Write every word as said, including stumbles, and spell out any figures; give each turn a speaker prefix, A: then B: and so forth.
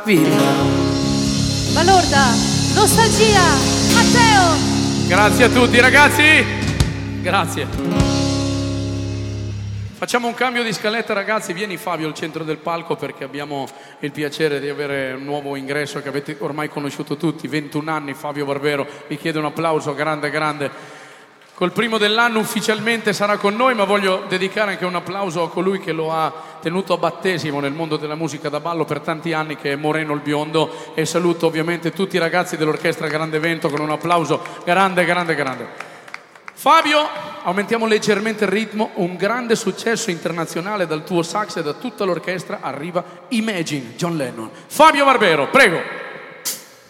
A: vita.
B: Balorda, nostalgia, Matteo.
C: Grazie a tutti ragazzi, grazie. Facciamo un cambio di scaletta ragazzi, vieni Fabio al centro del palco perché abbiamo il piacere di avere un nuovo ingresso che avete ormai conosciuto tutti, ventuno anni, Fabio Barbero, vi chiedo un applauso grande grande. Col primo dell'anno ufficialmente sarà con noi, ma voglio dedicare anche un applauso a colui che lo ha tenuto a battesimo nel mondo della musica da ballo per tanti anni, che è Moreno il Biondo, e saluto ovviamente tutti i ragazzi dell'orchestra Grande Vento con un applauso grande, grande, grande. Fabio, aumentiamo leggermente il ritmo, un grande successo internazionale dal tuo sax e da tutta l'orchestra arriva Imagine, John Lennon. Fabio Barbero, prego.